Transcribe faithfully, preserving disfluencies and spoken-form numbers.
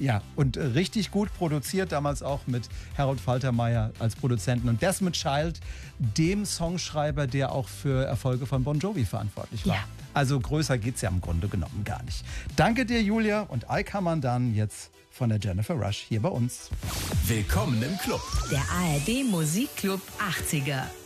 Ja, und äh, richtig gut produziert, damals auch mit Harold Faltermeyer als Produzenten. Und Desmond Child, dem Songschreiber, der auch für Erfolge von Bon Jovi verantwortlich war. Ja. Also größer geht's ja im Grunde genommen gar nicht. Danke dir, Julia. Und I Come Undone jetzt von der Jennifer Rush hier bei uns. Willkommen im Club. Der A R D Musikclub achtziger.